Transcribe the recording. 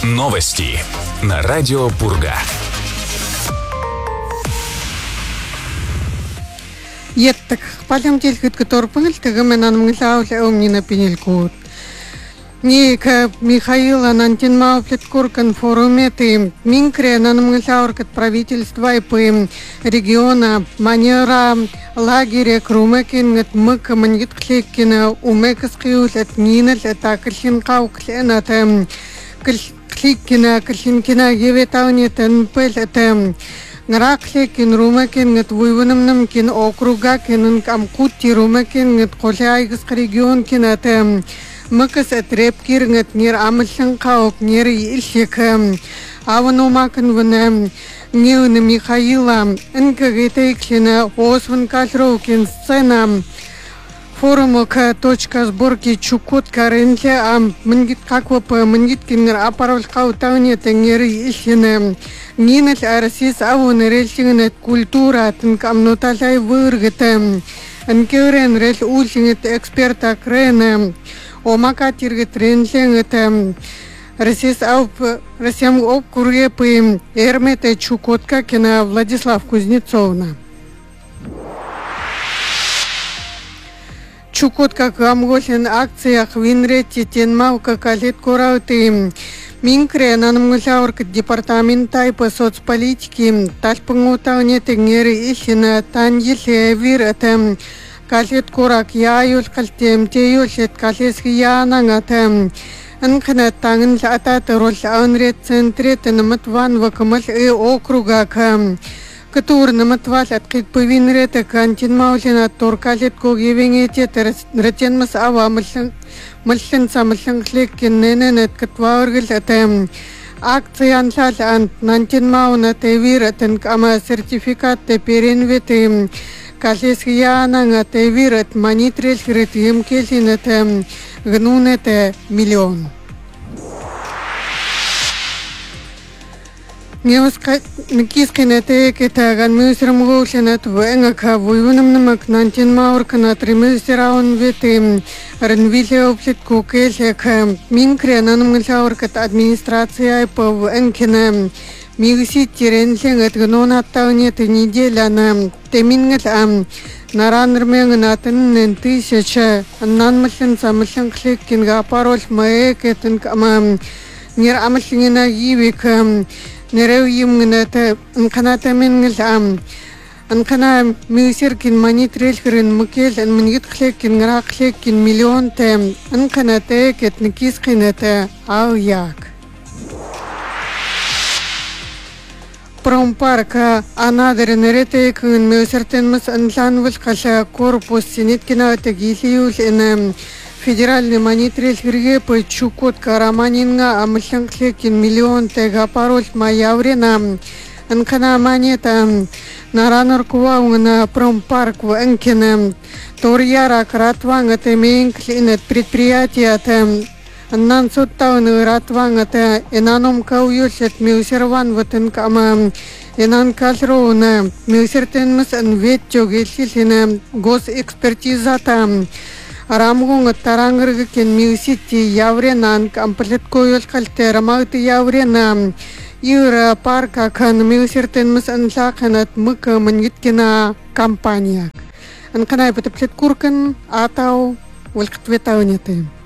Новости на радио Пурга. Еттик paljon tilkütkö torpunilta menan mnglaule omnina pinilkuut. Niika Михаил Анантинмауплет Куркан форуме ты минкре на мнгlaurkat правительства и по региона манера лагеря Крумекин от мыка манит клеккина умекаскиус от нинал атаклин кауклена там клеккина клеккина еветаунитен пел там Нракликин Румекин от вывонным кин округа кин амкути Румекин от коляйгс регион кин от Мыкас отрепкир от нир амлын каук нир илшик аваномакин вана нилна Михаила инкагитейклина осван калроукин сцена форума точка сборки Чукотка рынке мангит каква мангит кинер апарол каутауни тенгер илшина нинал арсис аван рельсигнет культура тинкам ноталай выргата анкерен рел улсингет эксперта крена Омака тиргет ренлен это Россиям округе по Эрмете Чукотка кина Владислав Кузнецовна. Чукотка камгосен акциях винрети тенмаука калет кораути минкре нанамгусаурк департамента по соцполитики тальпангутауне тенгери ишина таньиле вир это Калет курак яюл калтем теюлет калесхияна гатем анкна тангн лата рол анрет центре тенматван вакмал округа кам катур наматвал аткит повинрет кантин маулина торкалет когивенгете ретенмас авамлын маллын самлын хлеккенненет катвааргил атем акциян лал нантин мауна тевиртен кама сертификат те перенветем Калесхияна гате вират манитрел хретим келинете гнунете миллион. Невска никискинете кетаган мюсрам гоушенет венгака вуйвунам намак нантин мауркана тримюсраун ветим ренвиле оплет кукелека минкре нанамгылауркат администрация по венкене Мигси теренлен от гнонаттауниет неделя на темингел наранрменгнатен 1000 нанмлен самлен хлеккинга парол маекетен кама нир амлингена гивик неревимгнате канатамингел анкана мюсеркин манитрелхрен мукел мингит хлеккин грак хлеккин миллион тем анканате кетникискинете ауяк Промпарка анадырын ретейкін мөсіртенміз анланвыл қаша корпус сенеткена тегилиюл ені федеральный монитрелхерге по Чукотка романинга амлын клекин миллион тега пароль маяврена анкана монета нараныр кувауына промпарк в энкене торьяра кратванга темейн клинет предприятия тем Нан суттауны ратвангата энаном кауюлет мюсерван ватен кама энан калроуна мюсертенмес анветчо гельсилина госэкспертизата арамгунга тарангыргыкен мюсити явренан комплет коюл калтерамагты яврена юра парка кан мюсертенмес анлаканат мыка мангиткина компания анканай бутеплет куркан атау валктветаунеты